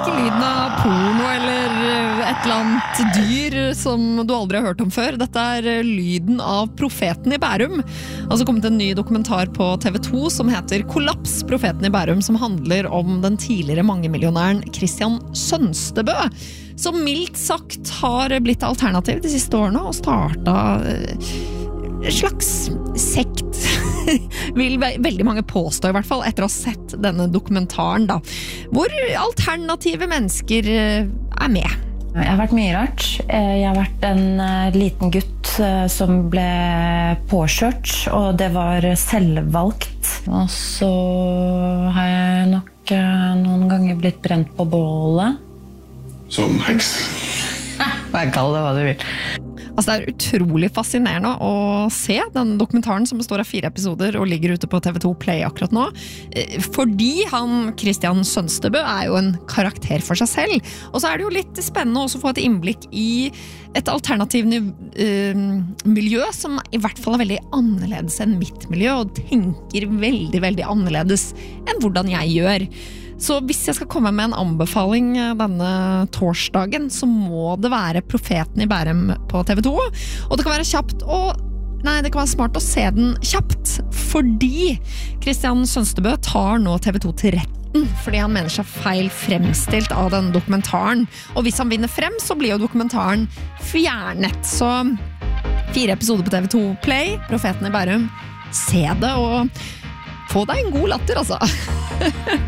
ikke lyden av porno eller et eller annet dyr som du aldri har hørt om før. Dette lyden av profeten i Bærum. Altså kommet en ny dokumentar på TV 2 som heter Kollaps, profeten i Bærum, som handler om den tidligere mangemillionæren Kristian Sønstebø, som mildt sagt har blitt alternativ de siste årene og startet en slags sekt, vil veldig mange påstå i hvert fall, etter å ha sett denne dokumentaren da, hvor alternative mennesker med. Jeg har vært mye rart. Jeg har vært en liten gutt som ble påkjørt, og det var selvvalgt. Og så har jeg nok noen ganger blitt brent på bålet. Som heks. Bare kall det hva du vil. Altså det utrolig fascinerende å se den dokumentaren som består av 4 episoder og ligger ute på TV 2 Play akkurat nå. Fordi han, Kristian Sønstebø, jo en karakter for seg selv. Og så det jo litt spennende også å få et innblikk i et alternativ miljø som i hvert fall veldig annerledes enn mitt miljø, og tenker veldig, veldig annerledes enn hvordan jeg gjør. Så hvis jeg skal komme med en anbefaling denne torsdagen, så må det være Profeten i Bærum på TV 2. Og det kan være kjapt det kan være smart å se den kjapt, fordi Kristian Sønstebø tar nå TV 2 til retten, fordi han mener seg feil fremstilt av den dokumentaren. Og hvis han vinner frem, så blir jo dokumentaren fjernet. Så 4 episoder på TV 2 Play, Profeten i Bærum. Se det, og få deg en god latter, altså.